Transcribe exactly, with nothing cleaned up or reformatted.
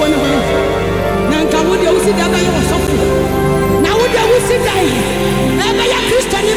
ne ho na nka wo de wo si da ba ye wo sofo na wo de wo si da e ba ya Kristo ni